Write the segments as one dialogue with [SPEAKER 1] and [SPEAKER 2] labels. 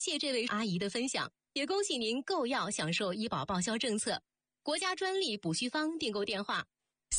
[SPEAKER 1] 谢这位阿姨的分享，也恭喜您购药享受医保报销政策。国家专利补虚方订购电话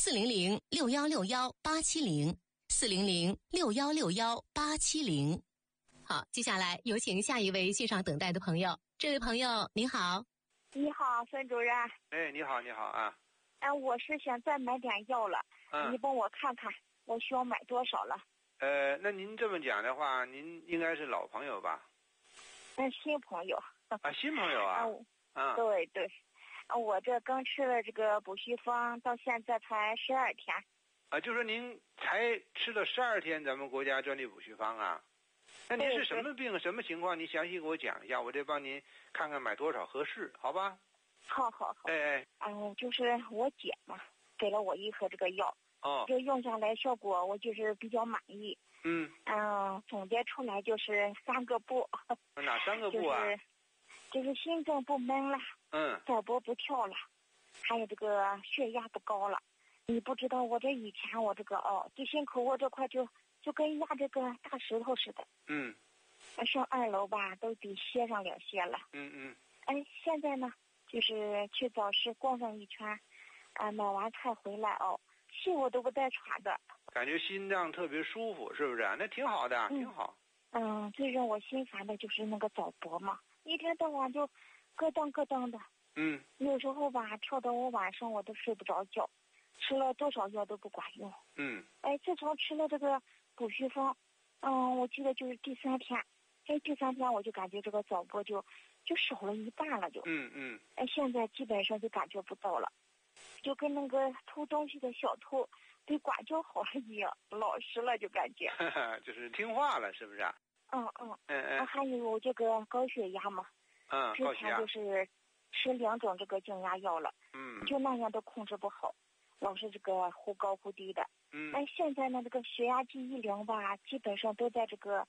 [SPEAKER 1] ：400-6161-870，400-6161-870。好，接下来有请下一位线上等待的朋友。这位朋友您好。
[SPEAKER 2] 你好，孙主任。
[SPEAKER 3] 哎，你好，你好啊。
[SPEAKER 2] 我是想再买点药了，你帮我看看，我需要买多少了？
[SPEAKER 3] 那您这么讲的话，您应该是老朋友吧？
[SPEAKER 2] 新朋友。
[SPEAKER 3] 新朋友啊。
[SPEAKER 2] 对对，我这刚吃了这个补虚方，到现在才12天。
[SPEAKER 3] 就说您才吃了12天咱们国家专利补虚方啊？那您是什么病，什么情况？你详细给我讲一下，我得帮您看看买多少合适，好吧？
[SPEAKER 2] 好。就是我姐嘛，给了我一盒这个药。这用下来效果我就是比较满意。总结出来就是3个不。
[SPEAKER 3] 哪3个不啊？
[SPEAKER 2] 就是心脏不闷了，早搏不跳了，还有这个血压不高了。你不知道我这以前我这个就心口我这块就跟压这个大石头似的。上2楼吧都得歇上2歇了。现在呢就是去早市逛上一圈，买完菜回来气我都不带喘的，
[SPEAKER 3] 感觉心脏特别舒服，是不是？那挺好的，挺好。
[SPEAKER 2] 最让我心烦的就是那个早搏嘛，一天到晚就咯噔咯噔的。有时候吧跳到我晚上我都睡不着觉，吃了多少药都不管用。自从吃了这个补虚方，我记得就是第3天，第3天我就感觉这个早搏就少了一半了就。现在基本上就感觉不到了，就跟那个偷东西的小偷被管教好了一样，老实了就感觉。
[SPEAKER 3] 就是听话了，是不是？
[SPEAKER 2] 还有这个高血压嘛。之前就是吃2种这个降压药了。就那样都控制不好，老是这个忽高忽低的。现在呢这个血压计一量吧，基本上都在这个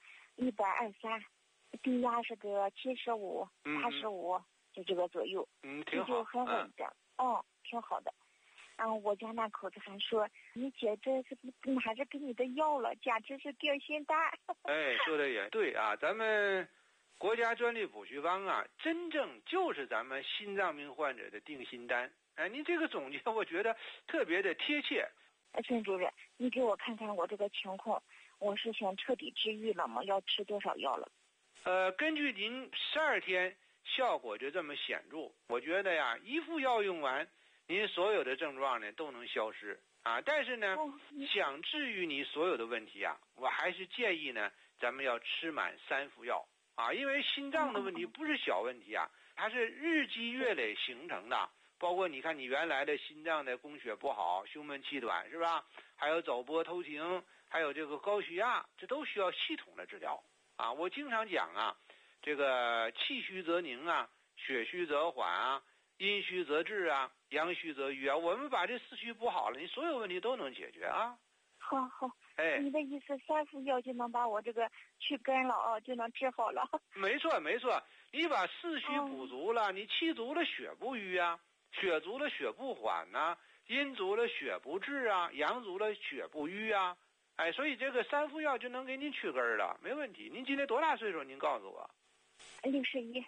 [SPEAKER 2] 123，低压是个75、85，就这个左右。
[SPEAKER 3] 挺好，
[SPEAKER 2] 就很稳的。挺好的。我家那口子还说，你姐这是哪是给你的药了，简直是定心丹。
[SPEAKER 3] 说的也对啊，咱们国家专利补虚方啊，真正就是咱们心脏病患者的定心丹。您这个总结我觉得特别的贴切。
[SPEAKER 2] 孙主任，你给我看看我这个情况，我是想彻底治愈了吗？要吃多少药了？
[SPEAKER 3] 根据您12天效果就这么显著，我觉得呀，一副药用完，您所有的症状呢都能消失啊。但是呢，想治愈你所有的问题啊，我还是建议呢，咱们要吃满3副药啊，因为心脏的问题不是小问题啊，它是日积月累形成的。包括你看你原来的心脏的供血不好，胸闷气短，是吧？还有早搏偷停，还有这个高血压，这都需要系统的治疗啊。我经常讲啊，这个气虚则凝啊，血虚则缓啊，阴虚则滞啊，阳虚则瘀啊。我们把这4虚补好了，你所有问题都能解决啊。
[SPEAKER 2] 好。你的意思3副药就能把我这个去根了就能治好了？没错，
[SPEAKER 3] 你把4虚补足了，你气足了血不瘀啊，血足了血不缓呐，阴足了血不滞啊，阳足了血不瘀啊。所以这个3副药就能给您去根了，没问题。您今年多大岁数？您告诉我。
[SPEAKER 2] 61。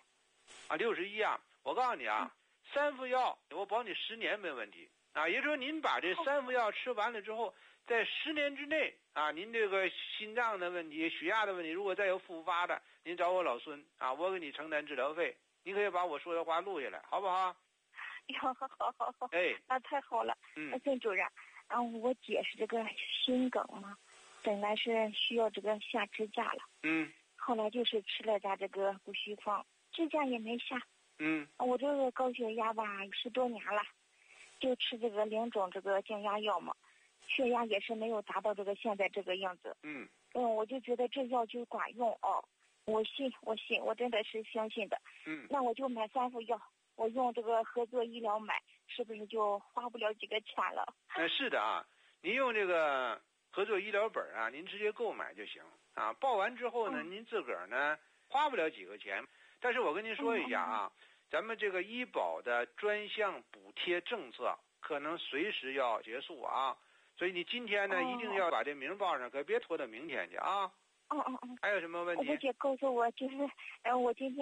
[SPEAKER 3] 61啊！我告诉你啊，3副药我保你10年没问题啊。也就是说，您把这3副药吃完了之后，在10年之内啊，您这个心脏的问题、血压的问题，如果再有复发的，您找我老孙啊，我给你承担治疗费。您可以把我说的话录下来，好不好？
[SPEAKER 2] 好。那太好了。孙主任，我姐是这个心梗嘛，本来是需要这个下支架了。后来就是吃了咱这个补虚方，支架也没下。我这个高血压吧10多年了，就吃这个2种这个降压药嘛，血压也是没有达到这个现在这个样子。我就觉得这药就管用我信，我真的是相信的。那我就买3副药，我用这个合作医疗买，是不是就花不了几个钱了？
[SPEAKER 3] 是的啊，您用这个合作医疗本啊，您直接购买就行啊。报完之后呢，您自个儿呢花不了几个钱。但是我跟您说一下啊，咱们这个医保的专项补贴政策可能随时要结束啊，所以你今天呢一定要把这名报上，可别拖到明天去啊。还有什么问题？
[SPEAKER 2] 我姐告诉我，就是我今天